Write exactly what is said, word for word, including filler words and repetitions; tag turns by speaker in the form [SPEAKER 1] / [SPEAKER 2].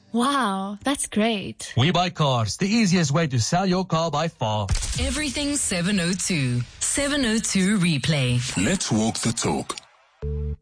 [SPEAKER 1] Wow, that's great.
[SPEAKER 2] We Buy Cars, the easiest way to sell your car by far.
[SPEAKER 3] Everything seven oh two. seven oh two Replay.
[SPEAKER 4] Let's walk the talk.